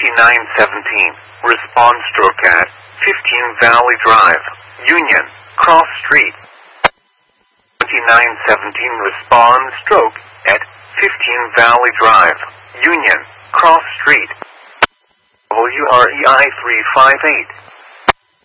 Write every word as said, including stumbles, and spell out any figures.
twenty-nine seventeen, response stroke at fifteen Valley Drive, Union, Cross Street. twenty-nine seventeen, response stroke at fifteen Valley Drive, Union, Cross Street. W R E I three five eight.